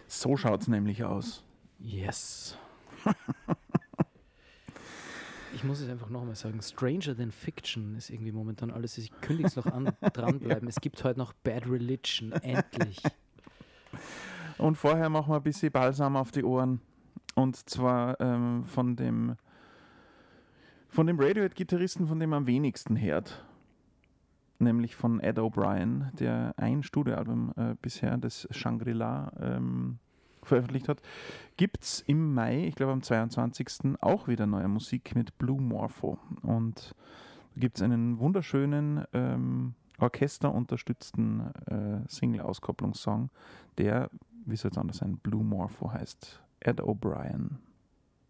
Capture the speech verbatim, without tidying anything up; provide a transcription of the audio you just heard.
So schaut es nämlich aus. Yes. Ich muss es einfach nochmal sagen, Stranger Than Fiction ist irgendwie momentan alles, ich kündige es noch an, dranbleiben. Ja. Es gibt heute noch Bad Religion, endlich. Und vorher machen wir ein bisschen Balsam auf die Ohren. Und zwar ähm, von dem von dem Radiohead-Gitarristen, von dem man am wenigsten hört. Nämlich von Ed O'Brien, der ein Studioalbum äh, bisher, das Shangri-La, ähm, veröffentlicht hat. Gibt es im Mai, ich glaube am zweiundzwanzigsten auch wieder neue Musik mit Blue Morpho. Und da gibt es einen wunderschönen ähm, orchesterunterstützten äh, Single-Auskopplungssong, der, wie soll es anders sein, Blue Morpho heißt. Ed O'Brien.